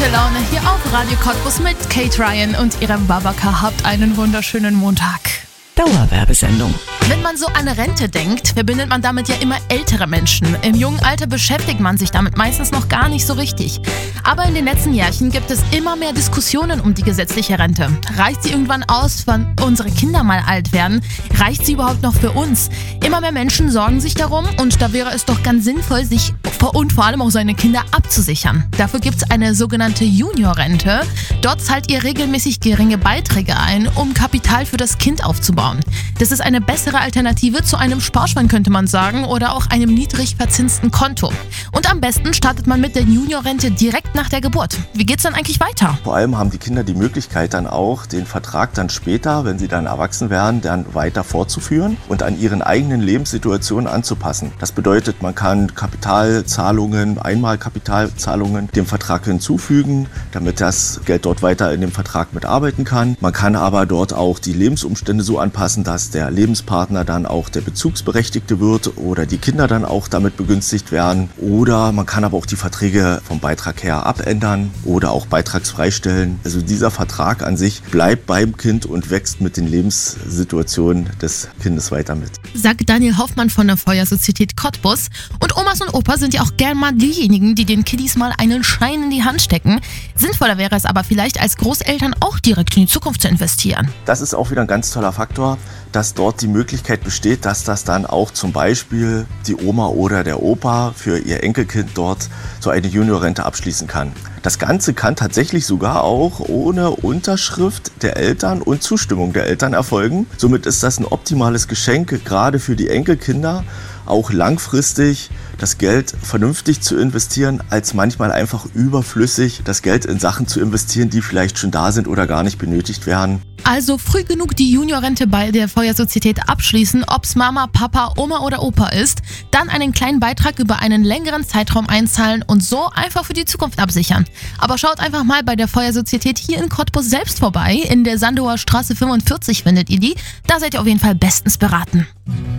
Gute Laune hier auf Radio Cottbus mit Kate Ryan und ihrem Babaka. Habt einen wunderschönen Montag. Dauerwerbesendung. Wenn man so an Rente denkt, verbindet man damit ja immer ältere Menschen. Im jungen Alter beschäftigt man sich damit meistens noch gar nicht so richtig. Aber in den letzten Jahrchen gibt es immer mehr Diskussionen um die gesetzliche Rente. Reicht sie irgendwann aus, wann unsere Kinder mal alt werden? Reicht sie überhaupt noch für uns? Immer mehr Menschen sorgen sich darum und da wäre es doch ganz sinnvoll, sich und vor allem auch seine Kinder abzusichern. Dafür gibt es eine sogenannte Juniorrente. Dort zahlt ihr regelmäßig geringe Beiträge ein, um Kapital für das Kind aufzubauen. Das ist eine bessere Alternative zu einem Sparschwein, könnte man sagen, oder auch einem niedrig verzinsten Konto. Und am besten startet man mit der Juniorrente direkt nach der Geburt. Wie geht's dann eigentlich weiter? Vor allem haben die Kinder die Möglichkeit dann auch, den Vertrag dann später, wenn sie dann erwachsen werden, dann weiter fortzuführen und an ihren eigenen Lebenssituationen anzupassen. Das bedeutet, man kann Kapitalzahlungen, Einmalkapitalzahlungen dem Vertrag hinzufügen, damit das Geld dort weiter in dem Vertrag mitarbeiten kann. Man kann aber dort auch die Lebensumstände so anpassen, dass der Lebenspartner dann auch der Bezugsberechtigte wird oder die Kinder dann auch damit begünstigt werden. Oder man kann aber auch die Verträge vom Beitrag her abändern oder auch beitragsfrei stellen. Also dieser Vertrag an sich bleibt beim Kind und wächst mit den Lebenssituationen des Kindes weiter mit. Sagt Daniel Hoffmann von der Feuersozietät Cottbus. Und Omas und Opas sind ja auch gern mal diejenigen, die den Kiddies mal einen Schein in die Hand stecken. Sinnvoller wäre es aber vielleicht als Großeltern auch direkt in die Zukunft zu investieren. Das ist auch wieder ein ganz toller Faktor, dass dort die Möglichkeit besteht, dass das dann auch zum Beispiel die Oma oder der Opa für ihr Enkelkind dort so eine Juniorrente abschließen kann. Das Ganze kann tatsächlich sogar auch ohne Unterschrift der Eltern und Zustimmung der Eltern erfolgen. Somit ist das ein optimales Geschenk, gerade für die Enkelkinder, auch langfristig das Geld vernünftig zu investieren, als manchmal einfach überflüssig das Geld in Sachen zu investieren, die vielleicht schon da sind oder gar nicht benötigt werden. Also früh genug die Juniorrente bei der Feuersozietät abschließen, ob's Mama, Papa, Oma oder Opa ist, dann einen kleinen Beitrag über einen längeren Zeitraum einzahlen und so einfach für die Zukunft absichern. Aber schaut einfach mal bei der Feuersozietät hier in Cottbus selbst vorbei. In der Sandower Straße 45 findet ihr die. Da seid ihr auf jeden Fall bestens beraten.